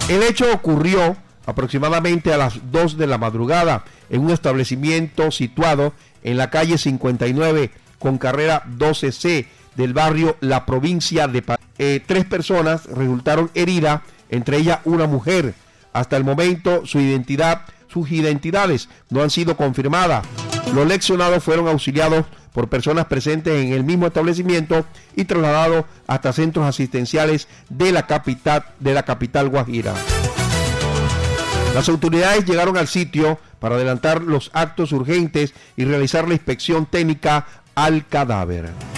El hecho ocurrió aproximadamente a las 2 de la madrugada en un establecimiento situado en la calle 59 con carrera 12C del barrio La Provincia de Panamá. 3 personas resultaron heridas, entre ellas una mujer. Hasta el momento sus identidades no han sido confirmadas. Los lesionados fueron auxiliados por personas presentes en el mismo establecimiento y trasladados hasta centros asistenciales de la capital Guajira. Las autoridades llegaron al sitio para adelantar los actos urgentes y realizar la inspección técnica al cadáver.